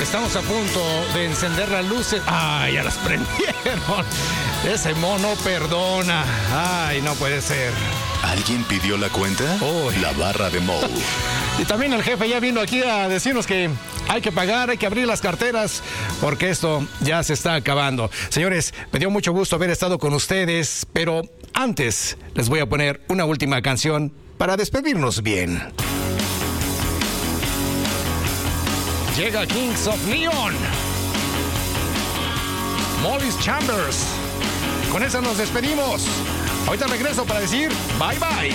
Estamos a punto de encender las luces. ¡Ay, ya las prendieron! Ese mono perdona. ¡Ay, no puede ser! ¿Alguien pidió la cuenta? Uy. La barra de Moe. Y también el jefe ya vino aquí a decirnos que hay que pagar, hay que abrir las carteras, porque esto ya se está acabando. Señores, me dio mucho gusto haber estado con ustedes, pero antes les voy a poner una última canción para despedirnos bien. Llega Kings of Leon. Molly's Chambers. Con esa nos despedimos. Ahorita regreso para decir bye bye.